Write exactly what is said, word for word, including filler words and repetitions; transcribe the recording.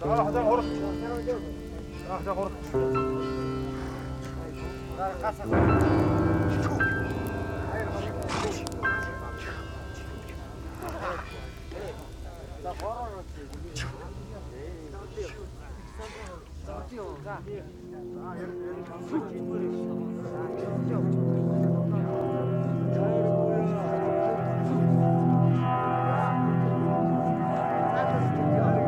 아, 화장 걸어. 아, 화장 걸어. 나 가서. 나 걸어놓지. 자, 뛰어. 자. 아, 여기 여기.